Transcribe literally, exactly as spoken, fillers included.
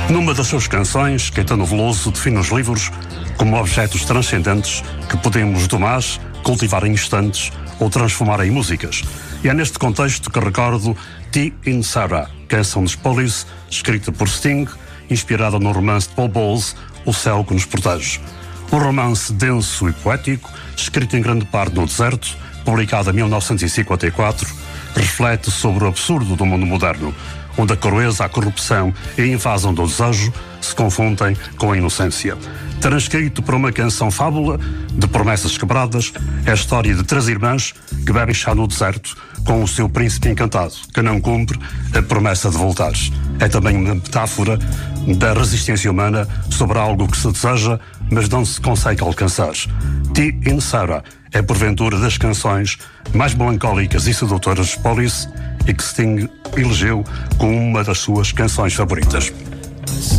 Numa das suas canções, Caetano Veloso define os livros como objetos transcendentes que podemos domar, cultivar em instantes ou transformar em músicas. E é neste contexto que recordo Tea in Sarah, canção dos Police, escrita por Sting, inspirada no romance de Paul Bowles, O Céu que Nos Protege. Um romance denso e poético, escrito em grande parte no deserto, publicado em mil novecentos e cinquenta e quatro, reflete sobre o absurdo do mundo moderno, onde a crueza, a corrupção e a invasão do desejo se confundem com a inocência. Transcrito por uma canção fábula de promessas quebradas, é a história de três irmãs que bebem chá no deserto com o seu príncipe encantado, que não cumpre a promessa de voltar. É também uma metáfora da resistência humana sobre algo que se deseja, mas não se consegue alcançar. Tea in Sarah é porventura das canções mais melancólicas e sedutoras de Police e que Sting elegeu como uma das suas canções favoritas.